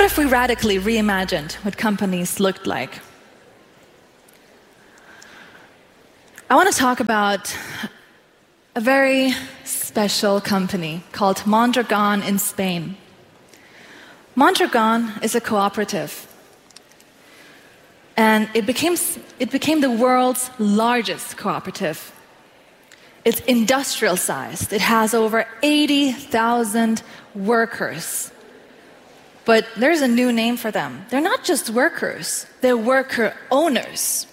What if we radically reimagined what companies looked like? I want to talk about a very special company called Mondragon in Spain. Mondragon is a cooperative, and it became the world's largest cooperative. It's industrial sized. It has over 80,000 workers. But there's a new name for them. They're not just workers, they're worker owners.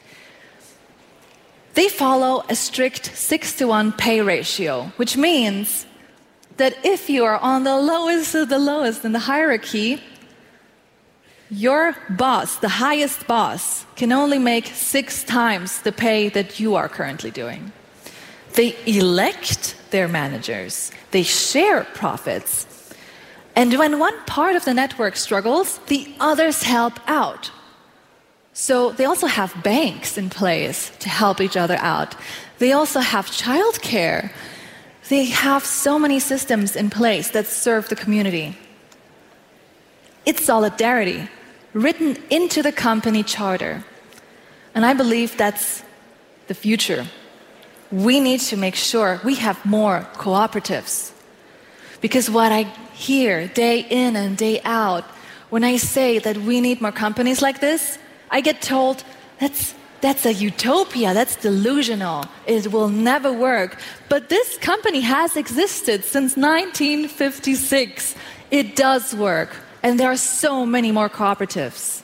They follow a strict 6-to-1 pay ratio, which means that if you are on the lowest of the lowest in the hierarchy, your boss, the highest boss, can only make 6 times the pay that you are currently doing. They elect their managers. They share profits. And when one part of the network struggles, the others help out. So they also have banks in place to help each other out. They also have childcare. They have so many systems in place that serve the community. It's solidarity written into the company charter. And I believe that's the future. We need to make sure we have more cooperatives. Because what I hear day in and day out, when I say that we need more companies like this, I get told, that's a utopia, that's delusional, it will never work. But this company has existed since 1956. It does work, and there are so many more cooperatives.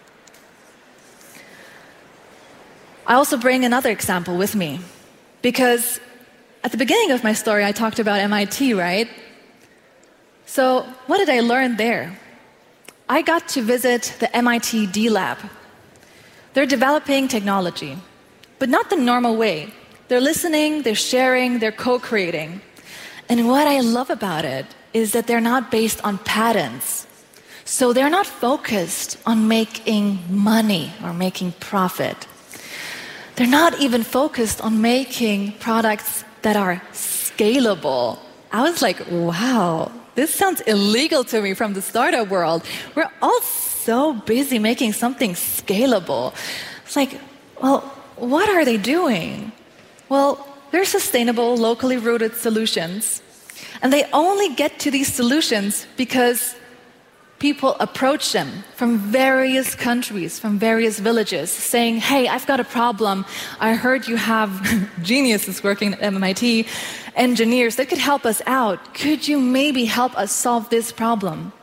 I also bring another example with me, because at the beginning of my story I talked about MIT, right? So what did I learn there? I got to visit the MIT D-Lab. They're developing technology, but not the normal way. They're listening, they're sharing, they're co-creating. And what I love about it is that they're not based on patents. So they're not focused on making money or making profit. They're not even focused on making products that are scalable. I was like, wow, this sounds illegal to me from the startup world. We're all so busy making something scalable. It's like, well, what are they doing? Well, they're sustainable, locally rooted solutions. And they only get to these solutions because people approach them from various countries, from various villages, saying, hey, I've got a problem. I heard you have geniuses working at MIT, engineers that could help us out. Could you maybe help us solve this problem?